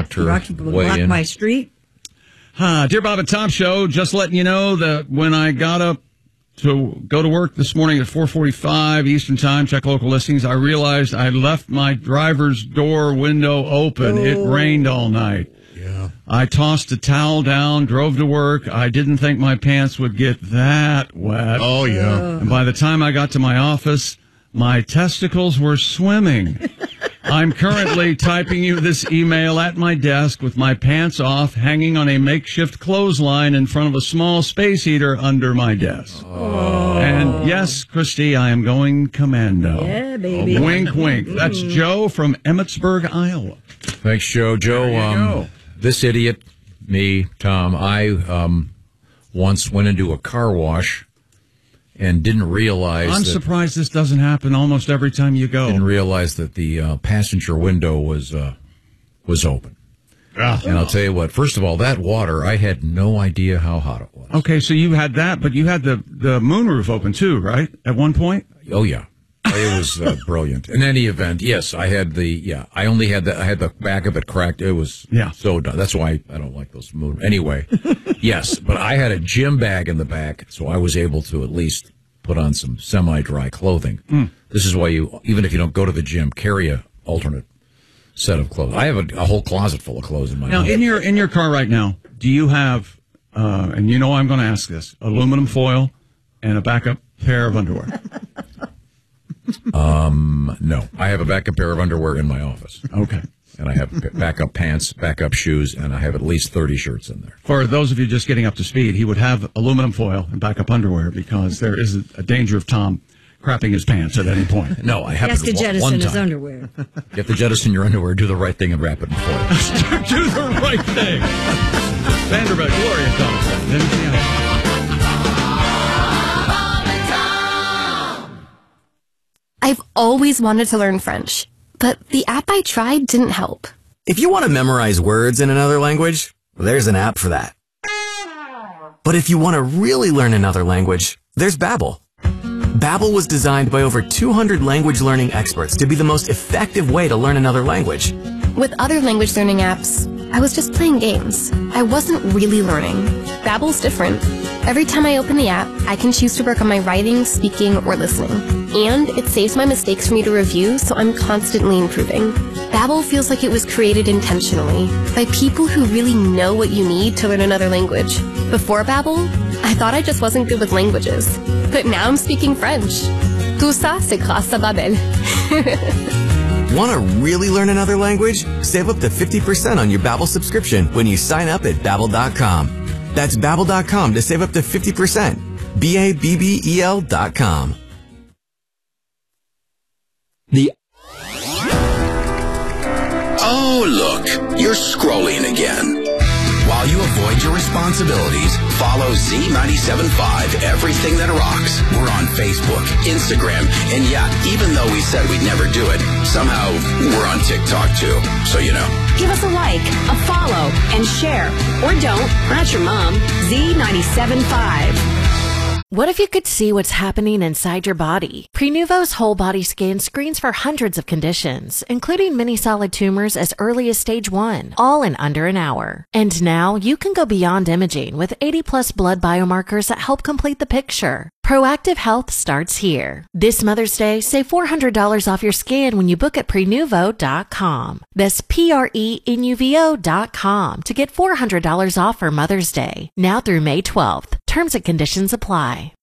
blocked her blocked way in. my street. Dear Bob and Tom Show, just letting you know that when I got up to go to work this morning at 4:45 Eastern Time, check local listings, I realized I left my driver's door window open. It rained all night. Yeah. I tossed a towel down, drove to work. I didn't think my pants would get that wet. Oh, yeah. And by the time I got to my office, my testicles were swimming. I'm currently typing you this email at my desk with my pants off, hanging on a makeshift clothesline in front of a small space heater under my desk. Oh. And yes, Christy, I am going commando. Yeah, baby. Wink, wink. That's Joe from Emmitsburg, Iowa. Thanks, Joe. Joe, this idiot, me, Tom, I once went into a car wash and didn't realize I'm surprised this doesn't happen almost every time you go. Didn't realize that the passenger window was open. And I'll tell you what, first of all, that water, I had no idea how hot it was. Okay, so you had that, but you had the moonroof open too, right? At one point? Oh, yeah. It was brilliant. In any event, yes, I had I only had I had the back of it cracked. It was so done. That's why I don't like those moon. Anyway, yes, but I had a gym bag in the back, so I was able to at least put on some semi-dry clothing. This is why even if you don't go to the gym, carry a alternate set of clothes. I have a whole closet full of clothes in my house. Now, in your car right now, do you have, and you know I'm going to ask this, aluminum foil and a backup pair of underwear? No. I have a backup pair of underwear in my office. Okay. And I have backup pants, backup shoes, and I have at least 30 shirts in there. For those of you just getting up to speed, he would have aluminum foil and backup underwear because there is a danger of Tom crapping his pants at any point. No, I He have has to jettison one his time. underwear. You have to jettison your underwear, do the right thing, and wrap it in foil. Do the right thing. Vanderbilt, Gloria Thompson. Anything else? I've always wanted to learn French, but the app I tried didn't help. If you want to memorize words in another language, there's an app for that. But if you want to really learn another language, there's Babbel. Babbel was designed by over 200 language learning experts to be the most effective way to learn another language. With other language learning apps, I was just playing games. I wasn't really learning. Babbel's different. Every time I open the app, I can choose to work on my writing, speaking, or listening. And it saves my mistakes for me to review, so I'm constantly improving. Babbel feels like it was created intentionally by people who really know what you need to learn another language. Before Babbel, I thought I just wasn't good with languages. But now I'm speaking French. Tout ça, c'est grâce à Babbel. Want to really learn another language? Save up to 50% on your Babbel subscription when you sign up at Babbel.com. That's Babbel.com to save up to 50%. Babbel.com. Oh, look, you're scrolling again. While you avoid your responsibilities, follow Z97.5 Everything That Rocks. We're on Facebook, Instagram, and yeah, even though we said we'd never do it, somehow we're on TikTok too, so you know. Give us a like, a follow, and share. Or don't. We're not your mom. Z97.5. What if you could see what's happening inside your body? Prenuvo's whole body scan screens for hundreds of conditions, including many solid tumors as early as stage 1, all in under an hour. And now you can go beyond imaging with 80+ blood biomarkers that help complete the picture. Proactive health starts here. This Mother's Day, save $400 off your scan when you book at Prenuvo.com. That's Prenuvo.com to get $400 off for Mother's Day. Now through May 12th. Terms and conditions apply.